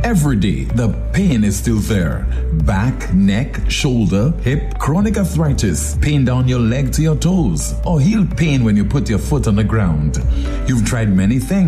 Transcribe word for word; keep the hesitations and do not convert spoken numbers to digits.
every day, the pain is still there. Back, neck, shoulder, hip, chronic arthritis, pain down your leg to your toes, or heel pain when you put your foot on the ground. You've tried many things.